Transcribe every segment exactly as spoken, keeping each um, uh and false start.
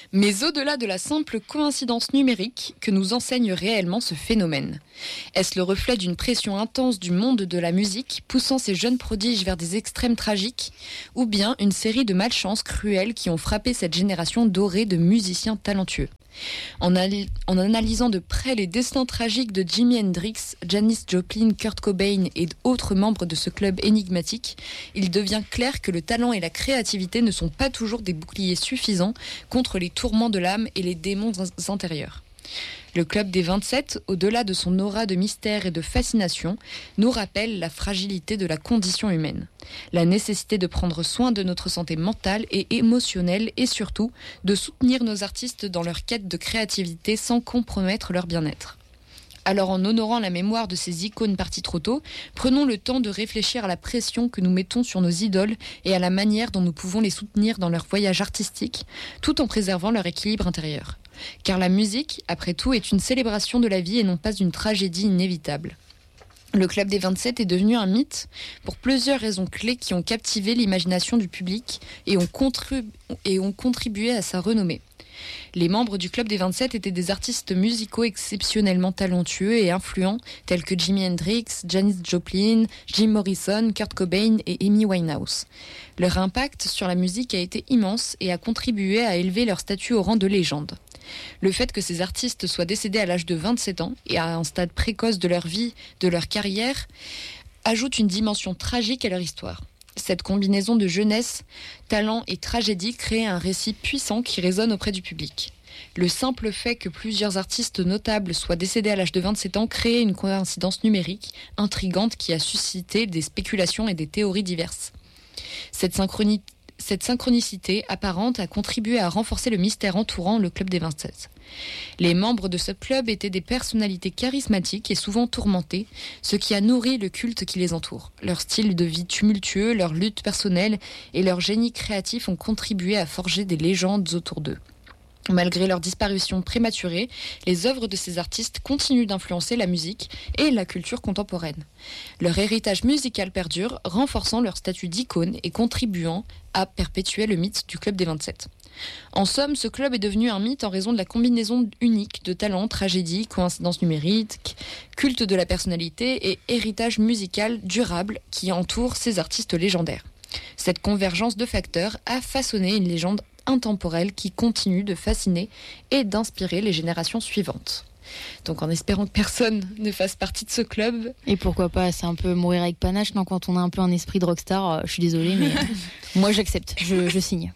Mais au-delà de la simple coïncidence numérique, que nous enseigne réellement ce phénomène ? Est-ce le reflet d'une pression intense du monde de la musique, poussant ces jeunes prodiges vers des extrêmes tragiques ? Ou bien une série de malchances cruelles qui ont frappé cette génération dorée de musiciens talentueux ? En, al- en analysant de près les destins tragiques de Jimi Hendrix, Janis Joplin, Kurt Cobain et d'autres membres de ce club énigmatique, il devient clair que le talent et la créativité ne sont pas toujours des boucliers suffisants contre les tourments de l'âme et les démons intérieurs. Le club des vingt-sept, au-delà de son aura de mystère et de fascination, nous rappelle la fragilité de la condition humaine, la nécessité de prendre soin de notre santé mentale et émotionnelle et surtout de soutenir nos artistes dans leur quête de créativité sans compromettre leur bien-être. Alors en honorant la mémoire de ces icônes parties trop tôt, prenons le temps de réfléchir à la pression que nous mettons sur nos idoles et à la manière dont nous pouvons les soutenir dans leur voyage artistique, tout en préservant leur équilibre intérieur. Car la musique, après tout, est une célébration de la vie et non pas une tragédie inévitable. Le Club des vingt-sept est devenu un mythe pour plusieurs raisons clés qui ont captivé l'imagination du public et ont, contribu- et ont contribué à sa renommée. Les membres du Club des vingt-sept étaient des artistes musicaux exceptionnellement talentueux et influents, tels que Jimi Hendrix, Janis Joplin, Jim Morrison, Kurt Cobain et Amy Winehouse. Leur impact sur la musique a été immense et a contribué à élever leur statut au rang de légende. Le fait que ces artistes soient décédés à l'âge de vingt-sept ans et à un stade précoce de leur vie, de leur carrière, ajoute une dimension tragique à leur histoire. Cette combinaison de jeunesse, talent et tragédie crée un récit puissant qui résonne auprès du public. Le simple fait que plusieurs artistes notables soient décédés à l'âge de vingt-sept ans crée une coïncidence numérique intrigante qui a suscité des spéculations et des théories diverses. Cette synchronie Cette synchronicité apparente a contribué à renforcer le mystère entourant le Club des vingt-sept. Les membres de ce club étaient des personnalités charismatiques et souvent tourmentées, ce qui a nourri le culte qui les entoure. Leur style de vie tumultueux, leur lutte personnelle et leur génie créatif ont contribué à forger des légendes autour d'eux. Malgré leur disparition prématurée, les œuvres de ces artistes continuent d'influencer la musique et la culture contemporaine. Leur héritage musical perdure, renforçant leur statut d'icône et contribuant à perpétuer le mythe du Club des vingt-sept. En somme, ce club est devenu un mythe en raison de la combinaison unique de talent, tragédie, coïncidence numérique, culte de la personnalité et héritage musical durable qui entoure ces artistes légendaires. Cette convergence de facteurs a façonné une légende intemporelle qui continue de fasciner et d'inspirer les générations suivantes. Donc en espérant que personne ne fasse partie de ce club. Et pourquoi pas, c'est un peu mourir avec panache, non, quand on a un peu un esprit de rockstar, euh, je suis désolée, mais moi j'accepte, je, je signe.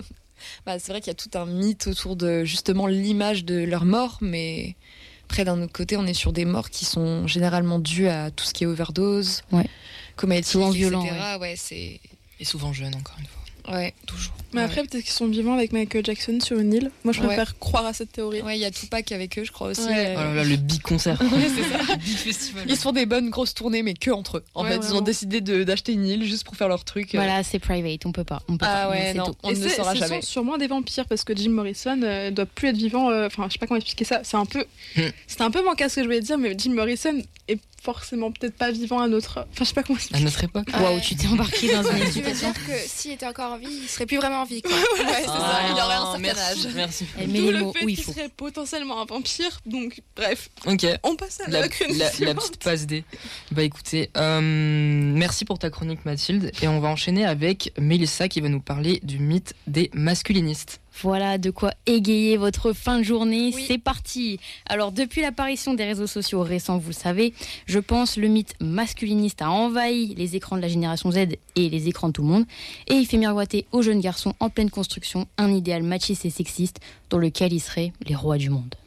Bah, c'est vrai qu'il y a tout un mythe autour de justement l'image de leur mort, mais après d'un autre côté on est sur des morts qui sont généralement dues à tout ce qui est overdose, ouais. comédie, souvent violent, et cetera. Ouais. Ouais, c'est... Et souvent jeunes encore une fois. Ouais, toujours. Mais après, ouais. peut-être qu'ils sont vivants avec Michael Jackson sur une île. Moi, je préfère ouais. croire à cette théorie. Ouais, il y a Tupac avec eux, je crois aussi. Ouais. Euh... Oh là là, le big concert. Ouais, c'est ça. Le big festival. Ils se font des bonnes grosses tournées, mais que entre eux. En ouais, fait, vraiment. ils ont décidé de, d'acheter une île juste pour faire leur truc. Voilà, c'est private, on peut pas. On peut ah pas, ouais, non, tout. on Et ne c'est, saura ce jamais. sont sûrement des vampires parce que Jim Morrison euh, doit plus être vivant. Euh, enfin, je sais pas comment expliquer ça. C'est un peu, hmm. c'était un peu manqué à ce que je voulais dire, mais Jim Morrison est forcément peut-être pas vivant à notre, enfin, je sais pas comment expliquer. À notre époque. Waouh, wow, tu t'es embarqué dans une Tu veux explication. dire que s'il était encore en vie, il serait plus vraiment en vie, quoi. Ouais, c'est Ah, ça. il aurait un certain merci, âge. merci. Elle met D'où les le mots fait où il qu'il faut. serait potentiellement un vampire. Donc, bref, Ok. on passe à la, La, chronique la, la suivante. petite passe D. Bah écoutez, euh, merci pour ta chronique Mathilde. Et on va enchaîner avec Mélissa qui va nous parler du mythe des masculinistes. Voilà de quoi égayer votre fin de journée, Oui. C'est parti. Alors depuis l'apparition des réseaux sociaux récents, vous le savez, je pense le mythe masculiniste a envahi les écrans de la génération Z et les écrans de tout le monde, et il fait miroiter aux jeunes garçons en pleine construction un idéal machiste et sexiste dans lequel ils seraient les rois du monde.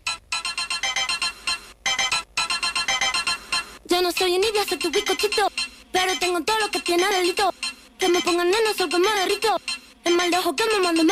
Yo no soy envidia, soy tu bizcochito, pero tengo todo lo que tiene delito. Que me pongan nena, sol que me derrito. El mal de ojo que me mando